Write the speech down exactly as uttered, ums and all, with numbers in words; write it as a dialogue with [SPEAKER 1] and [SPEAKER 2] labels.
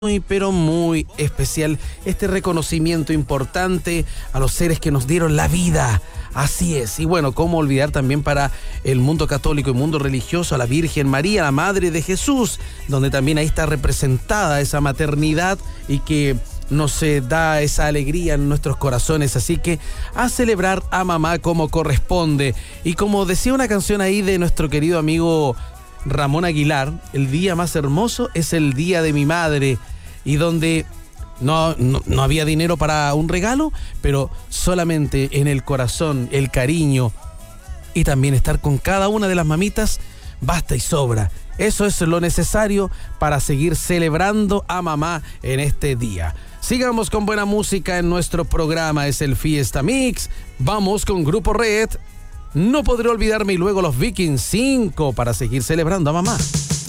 [SPEAKER 1] Muy, pero muy especial este reconocimiento importante a los seres que nos dieron la vida. Así es. Y bueno, cómo olvidar también para el mundo católico y mundo religioso a la Virgen María, la Madre de Jesús, donde también ahí está representada esa maternidad y que nos eh, da esa alegría en nuestros corazones. Así que a celebrar a mamá como corresponde. Y como decía una canción ahí de nuestro querido amigo Ramón Aguilar, el día más hermoso es el día de mi madre, y donde no, no, no había dinero para un regalo, pero solamente en el corazón, el cariño y también estar con cada una de las mamitas, basta y sobra. Eso es lo necesario para seguir celebrando a mamá en este día. Sigamos con buena música en nuestro programa, es el Fiesta Mix. Vamos con Grupo Red, No Podré Olvidarme, y luego los Vikings cinco para seguir celebrando a mamá.